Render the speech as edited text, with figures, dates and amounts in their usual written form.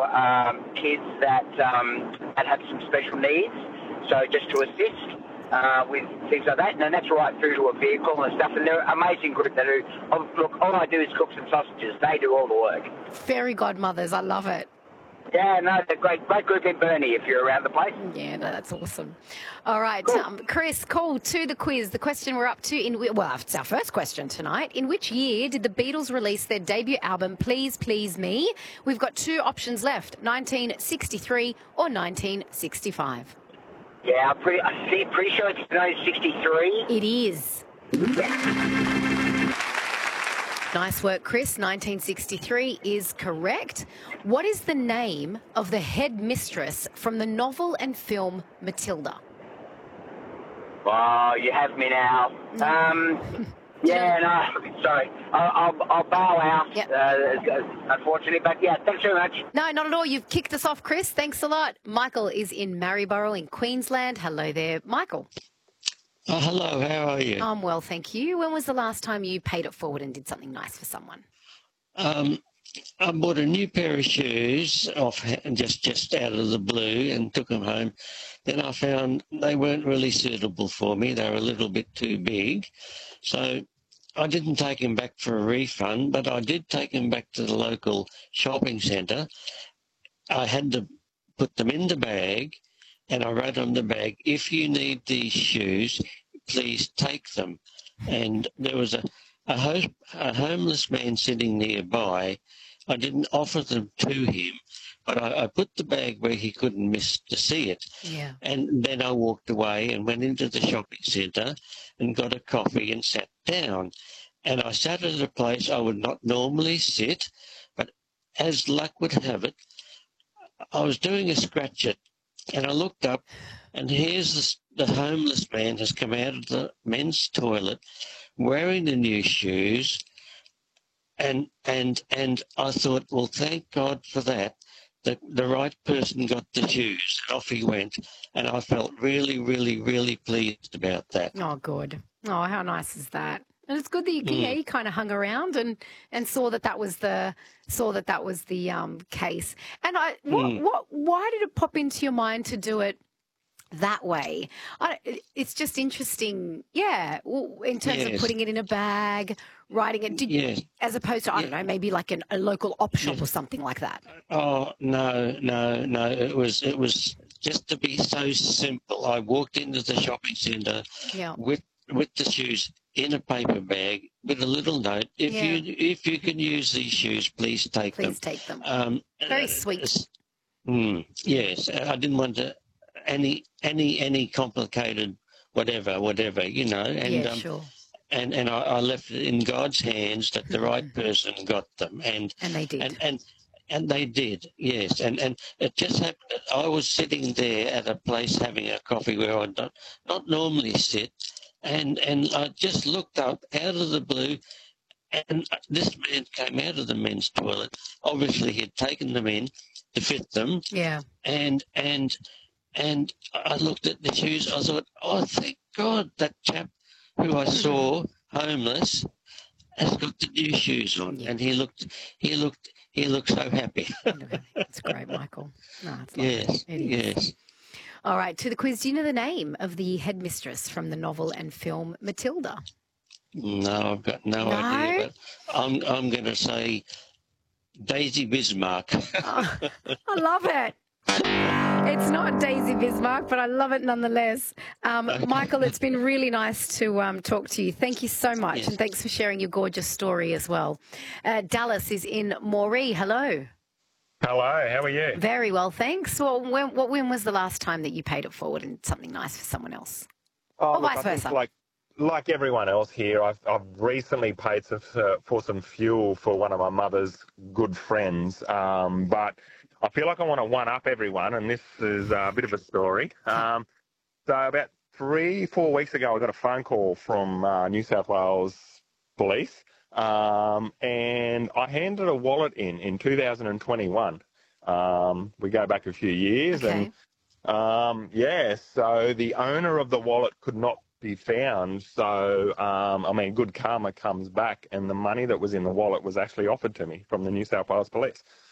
kids that have some special needs. So just to assist with things like that, and that's right through to a vehicle and stuff. And they're an amazing group that do. Look, all I do is cook some sausages. They do all the work. Fairy godmothers, I love it. Yeah, no, they're great group in Burnie if you're around the place. Yeah, no, that's awesome. All right, Cool. Chris, call to the quiz. The question we're up to, it's our first question tonight. In which year did the Beatles release their debut album, Please Please Me? We've got two options left, 1963 or 1965. Yeah, I'm pretty sure it's 1963. It is. Yeah. Nice work, Chris. 1963 is correct. What is the name of the head mistress from the novel and film Matilda? Oh, you have me now. Yeah, no, sorry. I'll bow out, Yep. Unfortunately, but yeah, thanks very much. No, not at all. You've kicked us off, Chris. Thanks a lot. Michael is in Maryborough in Queensland. Hello there, Michael. Oh, hello, how are you? I'm well, thank you. When was the last time you paid it forward and did something nice for someone? I bought a new pair of shoes off just out of the blue and took them home. Then I found they weren't really suitable for me. They were a little bit too big. So I didn't take them back for a refund, but I did take them back to the local shopping centre. I had to put them in the bag, and I wrote on the bag, if you need these shoes, please take them. And there was a homeless man sitting nearby. I didn't offer them to him, but I put the bag where he couldn't miss to see it. Yeah. And then I walked away and went into the shopping centre and got a coffee and sat down. And I sat at a place I would not normally sit, but as luck would have it, I was doing a scratch it, and I looked up, and here's the homeless man has come out of the men's toilet wearing the new shoes, and I thought, well, thank God for that. The right person got the shoes, and off he went, and I felt really, really, really pleased about that. Oh, good. Oh, how nice is that? And it's good that you kind of hung around and saw that was the case. And why did it pop into your mind to do it that way? It's just interesting, yeah. In terms of putting it in a bag, writing it, as opposed to I don't know, maybe like a local op shop or something like that. Oh no! It was just to be so simple. I walked into the shopping centre with the shoes in a paper bag with a little note. If you can use these shoes, please take them. Please take them. Very sweet. Yes, I didn't want to any complicated whatever, you know. And sure. And I left it in God's hands that the right person got them, and they did. And they did, yes. And it just happened that I was sitting there at a place having a coffee where I not normally sit, and I just looked up out of the blue, and this man came out of the men's toilet. Obviously, he had taken them in to fit them. Yeah. And I looked at the shoes. I thought, oh, thank God that chap who I saw homeless has got the new shoes on, and he looked so happy. That's great, Michael. No, it's yes, it is. Yes. All right, to the quiz. Do you know the name of the headmistress from the novel and film Matilda? No, I've got no idea. But I'm going to say Daisy Bismarck. Oh, I love it. It's not Daisy Bismarck, but I love it nonetheless. Okay. Michael, it's been really nice to talk to you. Thank you so much, Yes. and thanks for sharing your gorgeous story as well. Dallas is in Moree. Hello. Hello, how are you? Very well, thanks. Well, when was the last time that you paid it forward and something nice for someone else? Oh, or look, vice I think versa? like everyone else here, I've recently paid for some fuel for one of my mother's good friends, but I feel like I want to one-up everyone, and this is a bit of a story. So about 3-4 weeks ago, I got a phone call from New South Wales Police, and I handed a wallet in 2021. We go back a few years, Okay. and so the owner of the wallet could not be found. So, good karma comes back, and the money that was in the wallet was actually offered to me from the New South Wales Police.